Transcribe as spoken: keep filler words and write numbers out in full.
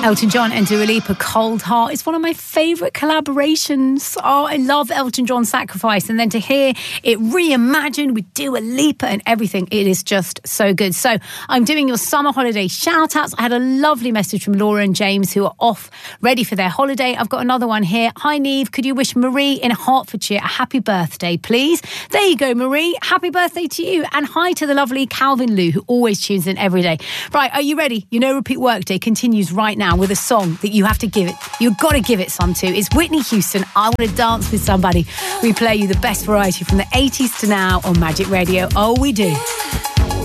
Elton John and Dua Lipa, Cold Heart. It's one of my favourite collaborations. Oh, I love Elton John's Sacrifice. And then to hear it reimagined with Dua Lipa and everything, it is just so good. So I'm doing your summer holiday shout-outs. I had a lovely message from Laura and James who are off, ready for their holiday. I've got another one here. Hi, Neve. Could you wish Marie in Hertfordshire a happy birthday, please? There you go, Marie. Happy birthday to you. And hi to the lovely Calvin Lou, who always tunes in every day. Right, are you ready? You know Repeat Workday continues right now with a song that you have to give it. You've got to give it some to. It's Whitney Houston, I Want to Dance With Somebody. We play you the best variety from the eighties to now on Magic Radio. Oh, we do.